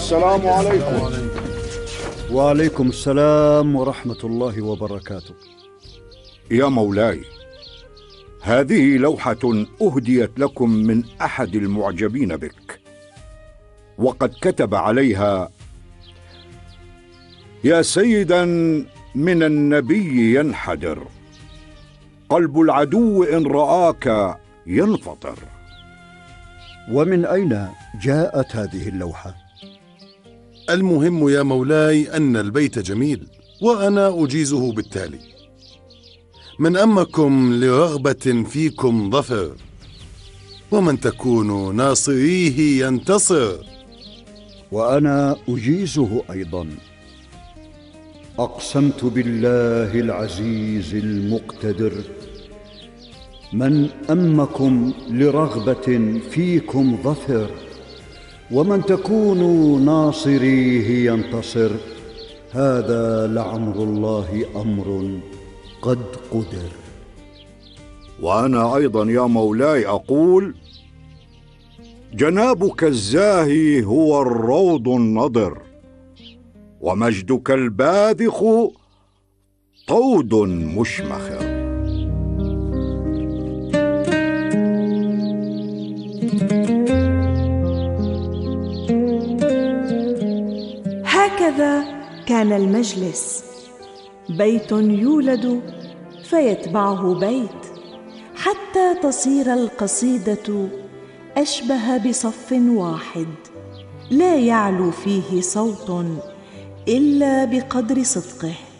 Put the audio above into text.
السلام عليكم. وعليكم السلام ورحمة الله وبركاته. يا مولاي، هذه لوحة أهديت لكم من أحد المعجبين بك، وقد كتب عليها: يا سيدا من النبي ينحدر، قلب العدو إن رآك ينفطر. ومن أين جاءت هذه اللوحة؟ المهم يا مولاي أن البيت جميل، وأنا أجيزه بالتالي: من أمكم لرغبة فيكم ظفر، ومن تكون ناصريه ينتصر. وأنا أجيزه أيضا: أقسمت بالله العزيز المقتدر، من أمكم لرغبة فيكم ظفر، ومن تكونوا ناصريه ينتصر. هذا لعمر الله أمر قد قدر. وأنا أيضا يا مولاي أقول: جنابك الزاهي هو الروض النضر، ومجدك الباذخ طود مشمخر. هكذا كان المجلس، بيت يولد فيتبعه بيت، حتى تصير القصيدة أشبه بصف واحد، لا يعلو فيه صوت إلا بقدر صدقه.